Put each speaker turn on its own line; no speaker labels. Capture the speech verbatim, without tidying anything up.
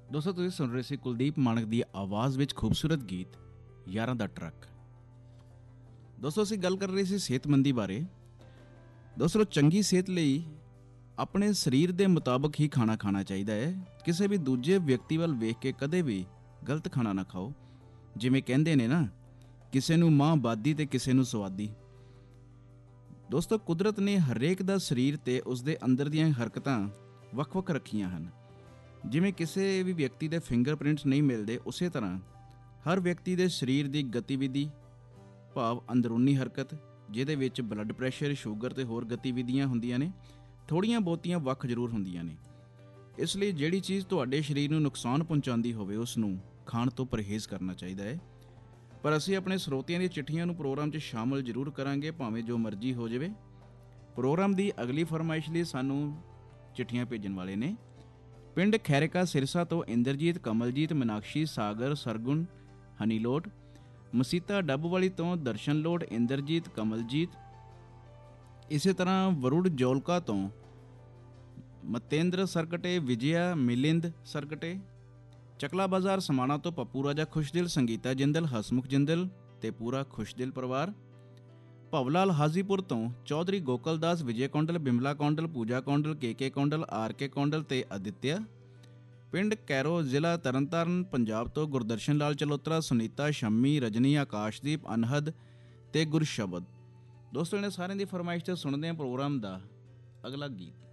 ਦੋਸਤੋ ਤੁਸੀਂ ਸੁਣ ਰਹੇ ਸੀ ਕੁਲਦੀਪ ਮਾਣਕ ਦੀ ਆਵਾਜ਼ ਵਿੱਚ ਖੂਬਸੂਰਤ ਗੀਤ ਯਾਰਾਂ ਦਾ ਟਰੱਕ। ਦੋਸਤੋ ਅਸੀਂ ਗੱਲ ਕਰ ਰਹੇ ਸੀ ਸਿਹਤਮੰਦੀ ਬਾਰੇ। ਦੋਸਤੋ ਚੰਗੀ ਸਿਹਤ ਲਈ ਆਪਣੇ ਸਰੀਰ ਦੇ ਮੁਤਾਬਕ ਹੀ ਖਾਣਾ ਖਾਣਾ ਚਾਹੀਦਾ ਹੈ। ਕਿਸੇ ਵੀ ਦੂਜੇ ਵਿਅਕਤੀ ਵੱਲ ਵੇਖ ਕੇ ਕਦੇ ਵੀ ਗਲਤ ਖਾਣਾ ਨਾ ਖਾਓ। ਜਿਵੇਂ ਕਹਿੰਦੇ ਨੇ ਨਾ, ਕਿਸੇ ਨੂੰ ਮਾਂ ਬਾਦੀ ਤੇ ਕਿਸੇ ਨੂੰ ਸਵਾਦੀ। ਦੋਸਤੋ ਕੁਦਰਤ ਨੇ ਹਰੇਕ ਦਾ ਸਰੀਰ ਤੇ ਉਸਦੇ ਅੰਦਰ ਦੀਆਂ ਹਰਕਤਾਂ ਵੱਖ-ਵੱਖ ਰੱਖੀਆਂ ਹਨ। ਜਿਵੇਂ ਕਿਸੇ ਵੀ ਵਿਅਕਤੀ ਦੇ ਫਿੰਗਰਪ੍ਰਿੰਟਸ ਨਹੀਂ ਮਿਲਦੇ, ਉਸੇ ਤਰ੍ਹਾਂ ਹਰ ਵਿਅਕਤੀ ਦੇ ਸਰੀਰ ਦੀ ਗਤੀਵਿਧੀ ਭਾਵ ਅੰਦਰੂਨੀ ਹਰਕਤ, ਜਿਹਦੇ ਵਿੱਚ ਬਲੱਡ ਪ੍ਰੈਸ਼ਰ, ਸ਼ੂਗਰ ਤੇ ਹੋਰ ਗਤੀਵਿਧੀਆਂ ਹੁੰਦੀਆਂ ਨੇ, ਥੋੜ੍ਹੀਆਂ ਬਹੁਤੀਆਂ ਵੱਖ ਜ਼ਰੂਰ ਹੁੰਦੀਆਂ ਨੇ। ਇਸ ਲਈ ਜਿਹੜੀ ਚੀਜ਼ ਤੁਹਾਡੇ ਸਰੀਰ ਨੂੰ ਨੁਕਸਾਨ ਪਹੁੰਚਾਉਂਦੀ ਹੋਵੇ ਉਸ ਨੂੰ ਖਾਣ ਤੋਂ ਪਰਹੇਜ਼ ਕਰਨਾ ਚਾਹੀਦਾ ਹੈ। ਪਰ ਅਸੀਂ ਆਪਣੇ ਸਰੋਤਿਆਂ ਦੀਆਂ ਚਿੱਠੀਆਂ ਨੂੰ ਪ੍ਰੋਗਰਾਮ 'ਚ ਸ਼ਾਮਲ ਜ਼ਰੂਰ ਕਰਾਂਗੇ, ਭਾਵੇਂ ਜੋ ਮਰਜ਼ੀ ਹੋ ਜਾਵੇ। ਪ੍ਰੋਗਰਾਮ ਦੀ ਅਗਲੀ ਫਰਮਾਇਸ਼ ਲਈ ਸਾਨੂੰ ਚਿੱਠੀਆਂ ਭੇਜਣ ਵਾਲੇ ਨੇ ਪਿੰਡ ਖੈਰਕਾ ਸਿਰਸਾ ਤੋਂ ਇੰਦਰਜੀਤ, ਕਮਲਜੀਤ, ਮੀਨਾਕਸ਼ੀ, ਸਾਗਰ, ਸਰਗੁਣ, ਹਨੀਲੋਟ। ਮਸੀਤਾ ਡੱਬਵਾਲੀ ਤੋਂ ਦਰਸ਼ਨਲੋਟ, ਇੰਦਰਜੀਤ, ਕਮਲਜੀਤ। ਇਸੇ ਤਰ੍ਹਾਂ ਵਰੁੜ ਜੌਲਕਾ ਤੋਂ ਮਤੇਂਦਰ ਸਰਕਟੇ, ਵਿਜਿਆ, ਮਿਲਿੰਦ ਸਰਕਟੇ। ਚਕਲਾ ਬਾਜ਼ਾਰ ਸਮਾਣਾ ਤੋਂ ਪੱਪੂ ਰਾਜਾ ਖੁਸ਼ਦਿਲ, ਸੰਗੀਤਾ ਜਿੰਦਲ, ਹਸਮੁਖ ਜਿੰਦਲ ਤੇ ਪੂਰਾ ਖੁਸ਼ਦਿਲ ਪਰਿਵਾਰ। ਭਵਲਾਲ ਹਾਜ਼ੀਪੁਰ ਤੋਂ ਚੌਧਰੀ ਗੋਕਲ ਦਾਸ, ਵਿਜੇ ਕੌਂਡਲ, ਬਿਮਲਾ ਕੌਂਡਲ, ਪੂਜਾ ਕੌਂਡਲ, ਕੇ ਕੇ ਕੌਂਡਲ, ਆਰ ਕੇ ਕੌਂਡਲ ਤੇ ਅਦਿੱਤਿਆ। ਪਿੰਡ ਕੈਰੋ, ਜ਼ਿਲ੍ਹਾ ਤਰਨਤਾਰਨ, ਪੰਜਾਬ ਤੋਂ ਗੁਰਦਰਸ਼ਨ ਲਾਲ ਚਲੋਤਰਾ, ਸੁਨੀਤਾ, ਸ਼ੰਮੀ, ਰਜਨੀ, ਆਕਾਸ਼ਦੀਪ, ਅਨਹਦ ਤੇ ਗੁਰਸ਼ਬਦ। ਦੋਸਤੋ ਇਹਨਾਂ ਸਾਰਿਆਂ ਦੀ ਫਰਮਾਇਸ਼ ਤੇ ਸੁਣਦੇ ਹਾਂ ਪ੍ਰੋਗਰਾਮ ਦਾ ਅਗਲਾ ਗੀਤ।